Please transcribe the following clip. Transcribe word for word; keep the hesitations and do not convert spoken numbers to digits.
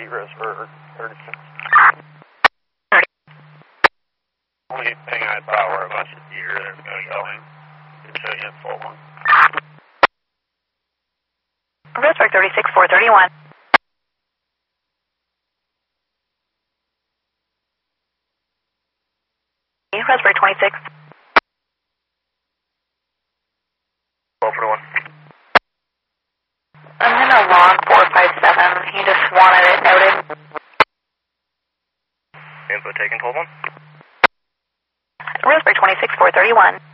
Raspberry thirty-six. Only ping I power a bunch of deer that are going going. Can show you a full one. Raspberry thirty-six, four thirty-one. Raspberry twenty-six. twelve for one. I'm in a log four five seven. He just wanted it noted. Info taken, twelve one. Raspberry twenty-six, four thirty-one.